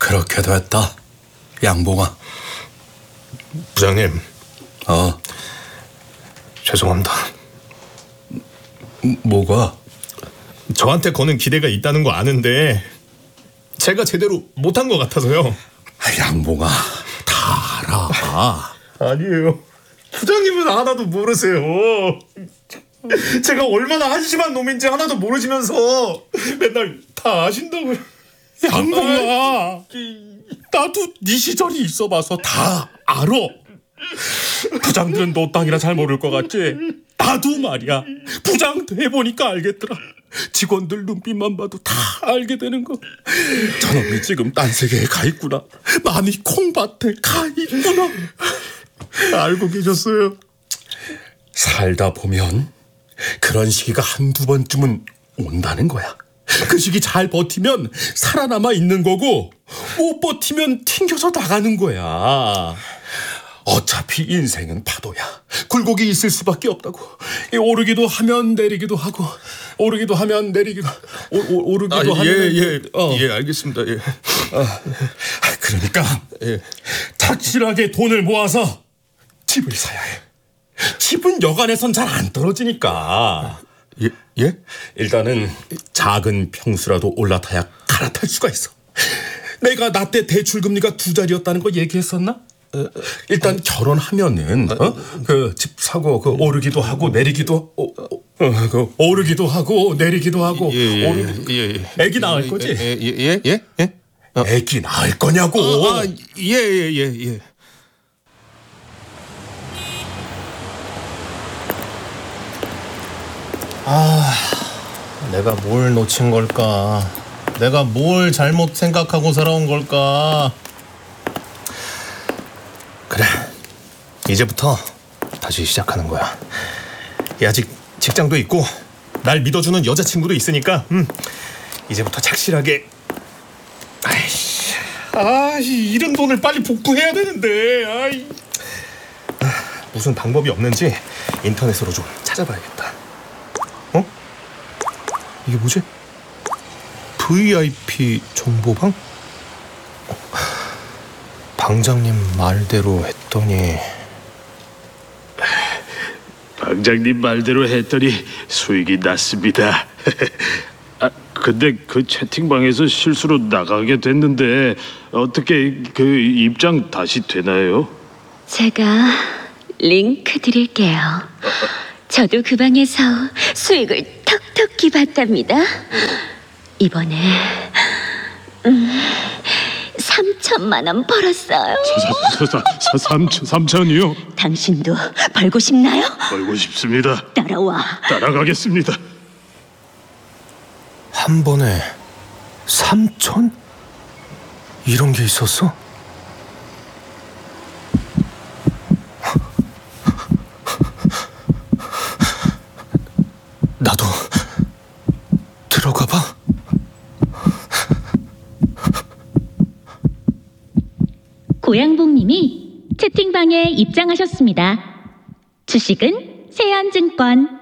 그렇게 됐다. 양봉아. 부장님. 죄송합니다. 뭐가? 저한테 거는 기대가 있다는 거 아는데 제가 제대로 못한 것 같아서요. 양봉아, 다 알아. 아니에요. 부장님은 하나도 모르세요. 제가 얼마나 한심한 놈인지 하나도 모르시면서 맨날 다 아신다고요. 양봉아, 나도 네 시절이 있어봐서 다 알아. 부장들은 너 땅이라 잘 모를 것 같지? 나도 말이야. 부장 돼보니까 알겠더라. 직원들 눈빛만 봐도 다 알게 되는 거. 저놈이 지금 딴 세계에 가 있구나. 마음이 콩밭에 가 있구나. 알고 계셨어요? 살다 보면 그런 시기가 한두 번쯤은 온다는 거야. 그 시기 잘 버티면 살아남아 있는 거고, 못 버티면 튕겨서 나가는 거야. 어차피 인생은 파도야. 굴곡이 있을 수밖에 없다고. 오르기도 하면 내리기도 하고, 오르기도 하면 내리기도, 오르기도 하면. 예, 알겠습니다. 예. 그러니까 착실하게 돈을 모아서 집을 사야 해. 집은 여간에선 잘 안 떨어지니까. 예? 일단은 작은 평수라도 올라타야 갈아탈 수가 있어. 내가 나 때 대출금리가 2자리였다는 거 얘기했었나? 일단 결혼하면은 그 집 사고 그 오르기도 하고 내리기도 그 오르기도 하고 내리기도 하고. 애기 낳을 거지? 예? 애기 낳을 거냐고. 예. 내가 뭘 놓친 걸까? 내가 뭘 잘못 생각하고 살아온 걸까? 그래, 이제부터 다시 시작하는 거야. 아직 직장도 있고 날 믿어주는 여자친구도 있으니까 이제부터 착실하게. 이런 돈을 빨리 복구해야 되는데. 무슨 방법이 없는지 인터넷으로 좀 찾아봐야겠다. 이게 뭐지? VIP 정보방? 방장님 말대로 했더니. 방장님 말대로 했더니 수익이 났습니다. 근데 그 채팅방에서 실수로 나가게 됐는데 어떻게 그 입장 다시 되나요? 제가 링크 드릴게요. 저도 그 방에서 수익을 톡톡히 봤답니다. 이번에 3천만 원 벌었어요. 3천이요? 당신도 벌고 싶나요? 벌고 싶습니다. 따라와. 따라가겠습니다. 한 번에 3천? 이런 게 있었어? 나도 들어가 봐. 고양봉님이 채팅방에 입장하셨습니다. 주식은 세안증권.